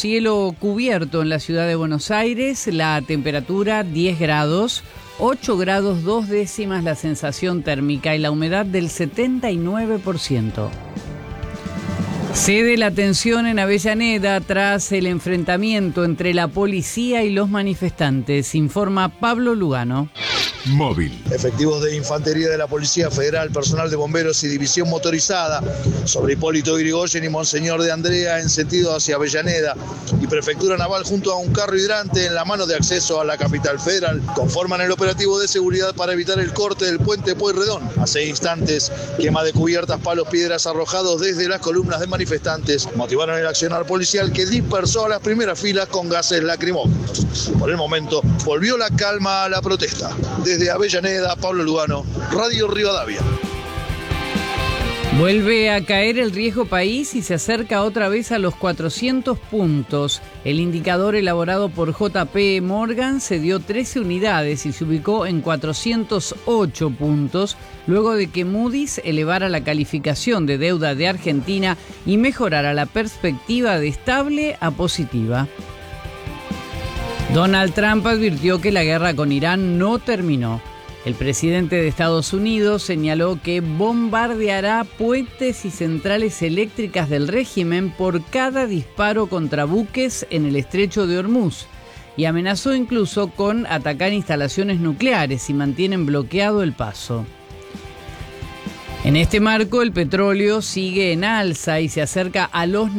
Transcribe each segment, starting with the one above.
cielo cubierto en la ciudad de Buenos Aires, la temperatura 10 grados, 8 grados 2 décimas la sensación térmica y la humedad del 79%. Cede la tensión en Avellaneda tras el enfrentamiento entre la policía y los manifestantes, informa Pablo Lugano. Móvil. Efectivos de Infantería de la Policía Federal, personal de bomberos y división motorizada sobre Hipólito Yrigoyen y Monseñor de Andrea en sentido hacia Avellaneda y Prefectura Naval junto a un carro hidrante en la mano de acceso a la capital federal conforman el operativo de seguridad para evitar el corte del puente Pueyrredón. Hace instantes, quema de cubiertas, palos, piedras arrojados desde las columnas de manifestantes motivaron el accionar policial que dispersó a las primeras filas con gases lacrimógenos. Por el momento, volvió la calma a la protesta. Desde Avellaneda, Pablo Lugano, Radio Rivadavia. Vuelve a caer el riesgo país y se acerca otra vez a los 400 puntos. El indicador elaborado por JP Morgan se dio 13 unidades y se ubicó en 408 puntos, luego de que Moody's elevara la calificación de deuda de Argentina y mejorara la perspectiva de estable a positiva. Donald Trump advirtió que la guerra con Irán no terminó. El presidente de Estados Unidos señaló que bombardeará puentes y centrales eléctricas del régimen por cada disparo contra buques en el estrecho de Hormuz y amenazó incluso con atacar instalaciones nucleares si mantienen bloqueado el paso. En este marco, el petróleo sigue en alza y se acerca a los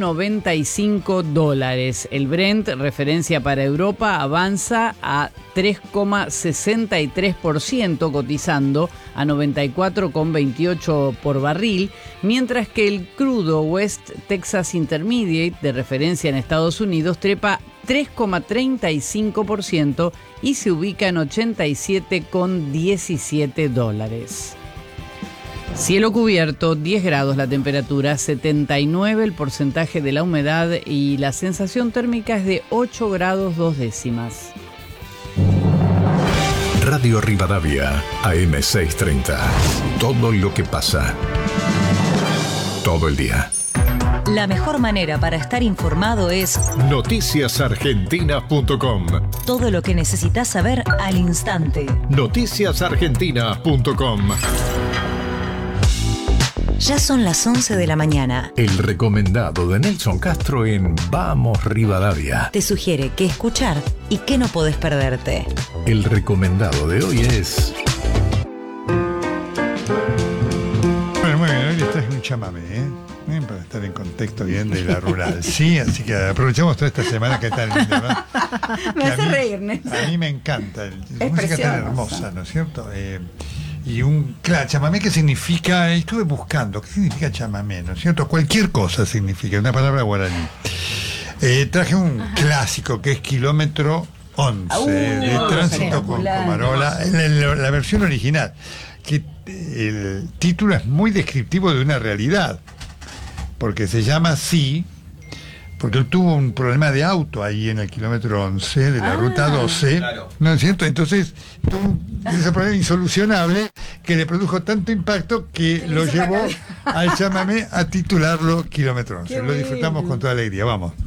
$95. El Brent, referencia para Europa, avanza a 3,63%, cotizando a 94,28 por barril, mientras que el crudo West Texas Intermediate, de referencia en Estados Unidos, trepa 3,35% y se ubica en $87,17. Cielo cubierto, 10 grados la temperatura, 79 el porcentaje de la humedad y la sensación térmica es de 8 grados 2 décimas. Radio Rivadavia, AM630. Todo lo que pasa. Todo el día. La mejor manera para estar informado es noticiasargentina.com. Todo lo que necesitas saber al instante. Noticiasargentina.com. Ya son las 11 de la mañana. El recomendado de Nelson Castro en Vamos Rivadavia. Te sugiere qué escuchar y qué no podés perderte. El recomendado de hoy es... Bueno, muy bien, hoy les traje un chamamé, para estar en contexto bien de la rural. Sí, así que aprovechemos toda esta semana que está lindo, ¿no? Me hace reír, Nelson. A mí me encanta. Es música tan hermosa, ¿no es cierto? Y claro, chamamé, ¿qué significa? Estuve buscando, ¿qué significa chamamé? ¿No es cierto? Cualquier cosa significa, una palabra guaraní. Traje un clásico que es Kilómetro 11, de Tránsito con Comarola, la versión original, que el título es muy descriptivo de una realidad, porque se llama así, porque él tuvo un problema de auto ahí en el kilómetro 11 de la ruta 12, claro. ¿No es cierto? Entonces tuvo ese problema insolucionable que le produjo tanto impacto que lo llevó al chamamé a titularlo Kilómetro 11. Lo disfrutamos con toda alegría, vamos.